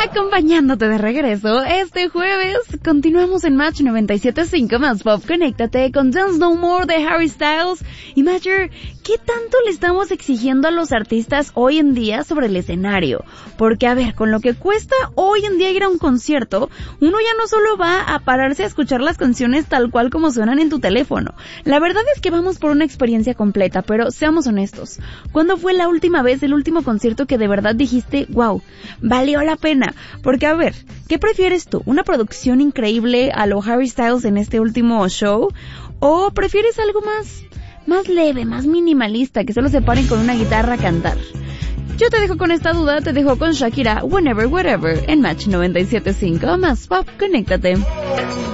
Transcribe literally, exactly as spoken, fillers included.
Acompañándote de regreso este jueves, continuamos en Match noventa y siete punto cinco más Pop. Conéctate con Dance No More de Harry Styles. Y Matcher, ¿qué tanto le estamos exigiendo a los artistas hoy en día sobre el escenario? Porque a ver, con lo que cuesta hoy en día ir a un concierto, uno ya no solo va a pararse a escuchar las canciones tal cual como suenan en tu teléfono. La verdad es que vamos por una experiencia completa, pero seamos honestos. ¿Cuándo fue la última vez, el último concierto que de verdad dijiste, wow, valió la pena? Porque a ver, ¿qué prefieres tú? ¿Una producción increíble a lo Harry Styles en este último show? ¿O prefieres algo más, más leve, más minimalista, que solo se paren con una guitarra a cantar? Yo te dejo con esta duda, te dejo con Shakira, Whenever, Whatever, en Match noventa y siete punto cinco más Pop. Conéctate.